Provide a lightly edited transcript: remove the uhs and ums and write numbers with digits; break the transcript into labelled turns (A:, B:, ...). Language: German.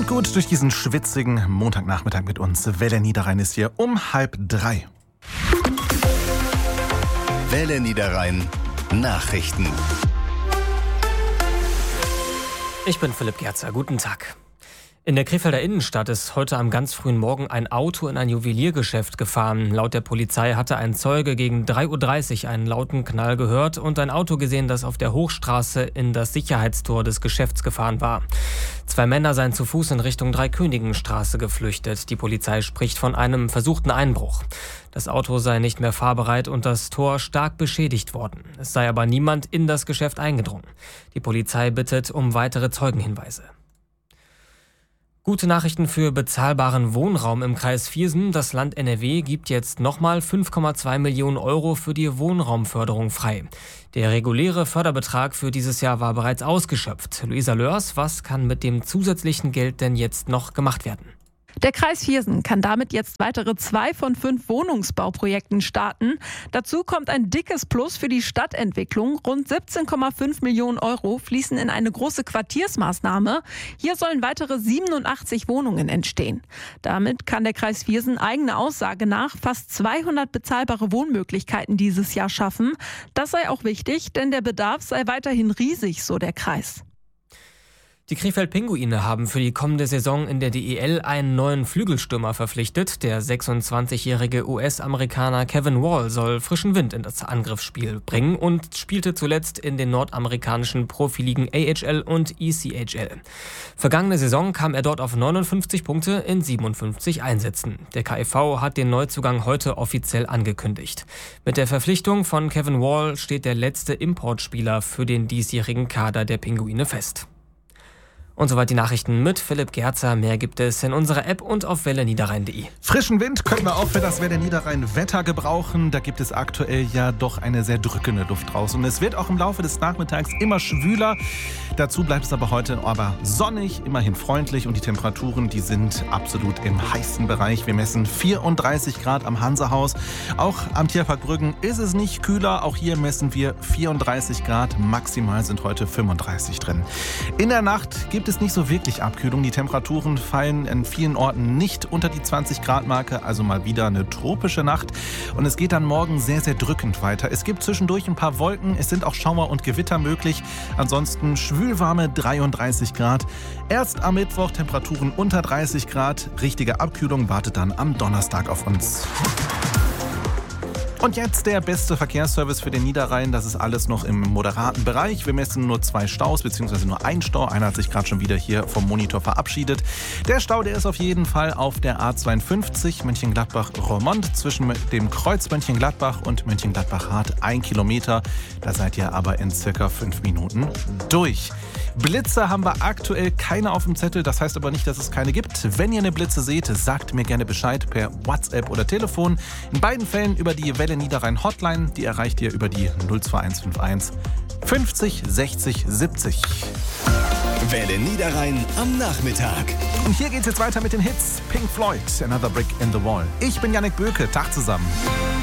A: gut durch diesen schwitzigen Montagnachmittag mit uns. Welle Niederrhein ist hier um 2:30.
B: Welle Niederrhein Nachrichten.
C: Ich bin Philipp Gerzer. Guten Tag. In der Krefelder Innenstadt ist heute am ganz frühen Morgen ein Auto in ein Juweliergeschäft gefahren. Laut der Polizei hatte ein Zeuge gegen 3:30 Uhr einen lauten Knall gehört und ein Auto gesehen, das auf der Hochstraße in das Sicherheitstor des Geschäfts gefahren war. 2 Männer seien zu Fuß in Richtung Dreikönigenstraße geflüchtet. Die Polizei spricht von einem versuchten Einbruch. Das Auto sei nicht mehr fahrbereit und das Tor stark beschädigt worden. Es sei aber niemand in das Geschäft eingedrungen. Die Polizei bittet um weitere Zeugenhinweise. Gute Nachrichten für bezahlbaren Wohnraum im Kreis Viersen. Das Land NRW gibt jetzt nochmal 5,2 Millionen Euro für die Wohnraumförderung frei. Der reguläre Förderbetrag für dieses Jahr war bereits ausgeschöpft. Luisa Lörs, was kann mit dem zusätzlichen Geld denn jetzt noch gemacht werden?
D: Der Kreis Viersen kann damit jetzt weitere 2 von 5 Wohnungsbauprojekten starten. Dazu kommt ein dickes Plus für die Stadtentwicklung. Rund 17,5 Millionen Euro fließen in eine große Quartiersmaßnahme. Hier sollen weitere 87 Wohnungen entstehen. Damit kann der Kreis Viersen eigener Aussage nach fast 200 bezahlbare Wohnmöglichkeiten dieses Jahr schaffen. Das sei auch wichtig, denn der Bedarf sei weiterhin riesig, so der Kreis.
C: Die Krefeld-Pinguine haben für die kommende Saison in der DEL einen neuen Flügelstürmer verpflichtet. Der 26-jährige US-Amerikaner Kevin Wall soll frischen Wind in das Angriffsspiel bringen und spielte zuletzt in den nordamerikanischen Profiligen AHL und ECHL. Vergangene Saison kam er dort auf 59 Punkte in 57 Einsätzen. Der KIV hat den Neuzugang heute offiziell angekündigt. Mit der Verpflichtung von Kevin Wall steht der letzte Importspieler für den diesjährigen Kader der Pinguine fest. Und soweit die Nachrichten mit Philipp Gerzer. Mehr gibt es in unserer App und auf welleniederrhein.de.
A: Frischen Wind können wir auch für das Welle Niederrhein Wetter gebrauchen. Da gibt es aktuell ja doch eine sehr drückende Luft draußen. Und es wird auch im Laufe des Nachmittags immer schwüler. Dazu bleibt es aber heute sonnig, immerhin freundlich. Und die Temperaturen, die sind absolut im heißen Bereich. Wir messen 34 Grad am Hansehaus. Auch am Tierpark Brüggen ist es nicht kühler. Auch hier messen wir 34 Grad. Maximal sind heute 35 drin. In der Nacht gibt es nicht so wirklich Abkühlung. Die Temperaturen fallen in vielen Orten nicht unter die 20-Grad-Marke, also mal wieder eine tropische Nacht. Und es geht dann morgen sehr, sehr drückend weiter. Es gibt zwischendurch ein paar Wolken, es sind auch Schauer und Gewitter möglich. Ansonsten schwülwarme 33 Grad. Erst am Mittwoch Temperaturen unter 30 Grad. Richtige Abkühlung wartet dann am Donnerstag auf uns. Und jetzt der beste Verkehrsservice für den Niederrhein. Das ist alles noch im moderaten Bereich. Wir messen nur 2 Staus, beziehungsweise nur einen Stau. Einer hat sich gerade schon wieder hier vom Monitor verabschiedet. Der Stau, der ist auf jeden Fall auf der A52 Mönchengladbach-Roermond zwischen dem Kreuz Mönchengladbach und Mönchengladbach-Hart 1 Kilometer. Da seid ihr aber in circa 5 Minuten durch. Blitze haben wir aktuell keine auf dem Zettel. Das heißt aber nicht, dass es keine gibt. Wenn ihr eine Blitze seht, sagt mir gerne Bescheid per WhatsApp oder Telefon. In beiden Fällen über die Welle Niederrhein Hotline. Die erreicht ihr über die 02151 50 60 70.
B: Welle Niederrhein am Nachmittag.
A: Und hier geht's jetzt weiter mit den Hits. Pink Floyd, Another Brick in the Wall. Ich bin Jannik Böke. Tag zusammen.